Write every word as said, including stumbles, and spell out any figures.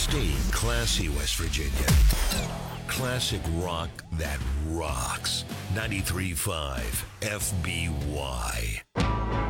Staying classy, West Virginia. Classic rock that rocks. ninety-three point five F B Y.